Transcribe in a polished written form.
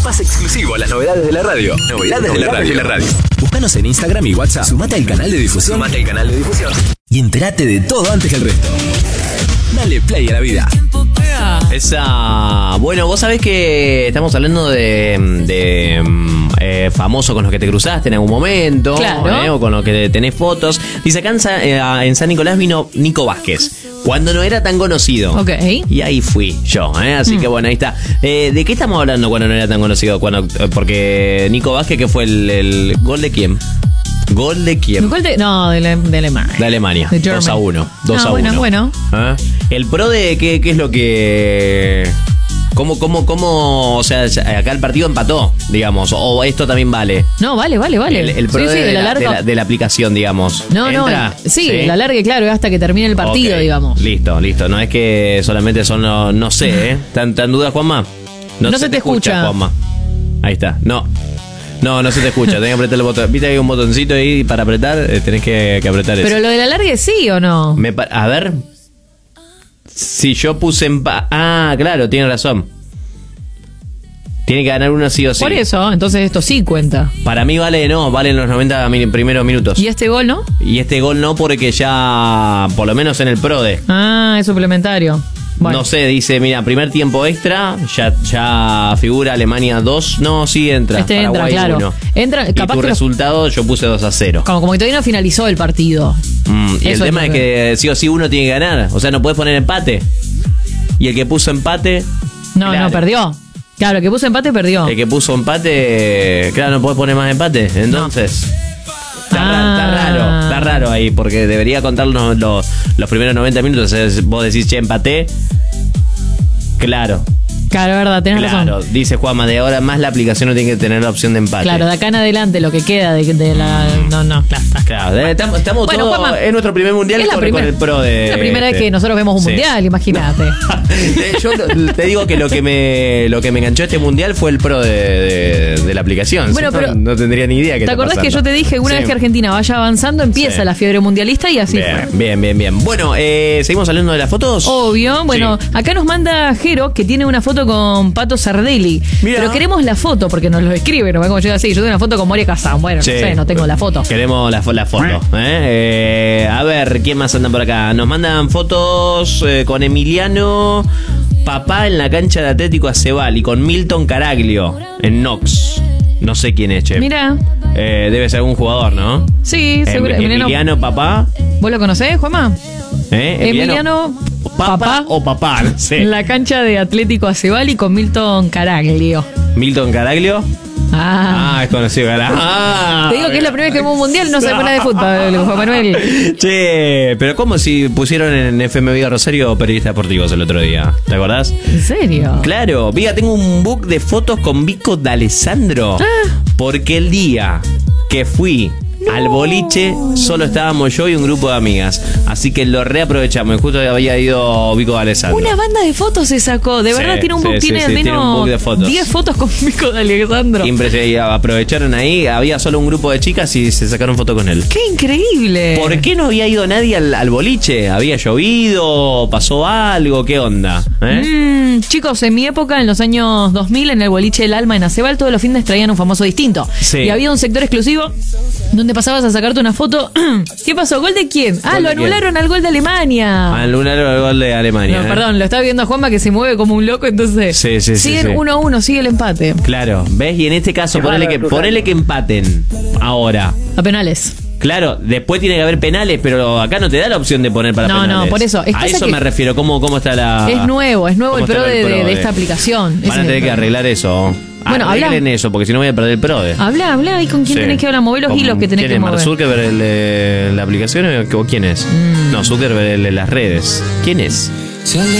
pase exclusivo a las novedades de la radio. Novedades de la radio. Búscanos en Instagram y WhatsApp. Sumate al canal de difusión. Y entérate de todo antes que el resto. Dale play a la vida. Bueno, vos sabés que estamos hablando de famosos con los que te cruzaste en algún momento. Claro. O con los que tenés fotos. Dice acá en San Nicolás vino Nico Vázquez, cuando no era tan conocido. Ok. Y ahí fui yo, así que bueno, ahí está. ¿De qué estamos hablando cuando no era tan conocido? Porque Nico Vázquez, que fue el gol de quién? ¿Gol de quién? No, de Alemania. De Alemania. De 2-1. 2-1. Bueno. El pro de qué es lo que... ¿Cómo? O sea, acá el partido empató, digamos. O esto también vale. No, vale. El pro sí, de la aplicación, digamos. No, sí, el alargue, claro, hasta que termine el partido, digamos. Listo. No es que solamente son, no sé, ¿Tan dudas, Juanma? No se te escucha, Juanma. Ahí está. No se te escucha. Tenés que apretar el botón. Viste que hay un botoncito ahí para apretar. Tenés que apretar eso. Pero lo del alargue, ¿sí o no? A ver. Si yo puse claro, tiene razón. Tiene que ganar uno sí o sí. Por eso, entonces esto sí cuenta. Para mí valen los 90 primeros minutos. ¿Y este gol no? Y este gol no, porque ya, por lo menos en el PRODE. Es suplementario. Bueno. No sé, dice, mira, primer tiempo extra, ya figura Alemania 2. No, sí entra. Paraguay entra, claro. 1. Entra, capaz y tu que resultado yo puse 2-0. Como que todavía no finalizó el partido. Y el tema es que sí o sí uno tiene que ganar. O sea, no puedes poner empate. Y el que puso empate... No, perdió. Claro, el que puso empate perdió. El que puso empate, claro, no puede poner más empate. Entonces, está raro ahí, porque debería contar los primeros 90 minutos. Vos decís, empate. Claro, es verdad, tenés razón. Claro, dice Juanma, de ahora más la aplicación no tiene que tener la opción de empate. Claro, de acá en adelante lo que queda de la... Claro, estamos bueno, todos... Juanma, es nuestro primer mundial con el pro de... Es la primera vez que nosotros vemos un mundial, imagínate. Yo te digo que lo que me enganchó este mundial fue el pro de la aplicación. Bueno, pero no tendría ni idea que ¿te acordás que yo te dije, una vez que Argentina vaya avanzando, empieza la fiebre mundialista y así fue? Bien. Bueno, ¿seguimos hablando de las fotos? Obvio. Bueno, acá nos manda Jero, que tiene una foto con Pato Sardelli. Mirá. Pero queremos la foto, porque nos lo escribe, ¿no? Como yo así, yo tengo una foto con Moria Kazan. Bueno, no sé, no tengo la foto. Queremos la foto. A ver, ¿quién más anda por acá? Nos mandan fotos con Emiliano Papá en la cancha de Atlético Acebal y con Milton Caraglio en Knox. No sé quién es, che. Mira. Debe ser algún jugador, ¿no? Sí, seguro. Emiliano Papá. ¿Vos lo conocés, Juanma? Emiliano Papá o Papá, no sé. En la cancha de Atlético Acebal y con Milton Caraglio. ¿Milton Caraglio? Es conocido. Te digo que es la primera vez que vemos un mundial, no sabemos nada de fútbol, Juan Manuel. Che, pero ¿cómo si pusieron en FM Vida Rosario periodistas deportivos el otro día? ¿Te acordás? ¿En serio? Claro, tengo un book de fotos con Vico D'Alessandro. Porque el día que fui al boliche solo estábamos yo y un grupo de amigas. Así que lo reaprovechamos. Justo había ido Vico D'Alessandro. Una banda de fotos se sacó. De verdad tiene un book, tiene al menos de fotos. 10 fotos con Vico D'Alessandro. Impresionante. Aprovecharon ahí. Había solo un grupo de chicas y se sacaron fotos con él. ¡Qué increíble! ¿Por qué no había ido nadie al boliche? ¿Había llovido? ¿Pasó algo? ¿Qué onda? Chicos, en mi época, en los años 2000, en el boliche El Alma en Acebal, todos los fines traían un famoso distinto. Y había un sector exclusivo donde pasabas a sacarte una foto. ¿Qué pasó? ¿Gol de quién? Lo anularon al gol de Alemania. Anularon al gol de Alemania. No, perdón, lo estaba viendo a Juanma que se mueve como un loco, entonces siguen 1-1, sigue el empate. Claro, ¿ves? Y en este caso, ponele que empaten ahora. A penales. Claro, después tiene que haber penales, pero acá no te da la opción de poner para penales. No, por eso. A eso me refiero. ¿Cómo está la...? Es nuevo el pro de esta aplicación. Van a tener que arreglar eso. Bueno, arreglen eso, porque si no voy a perder el PRODE. Habla, ¿y con quién tenés que hablar? Mover los hilos que tenés que mover. ¿Quién es? ¿Mark Zuckerberg la aplicación o quién es? No, Zuckerberg las redes. ¿Quién es?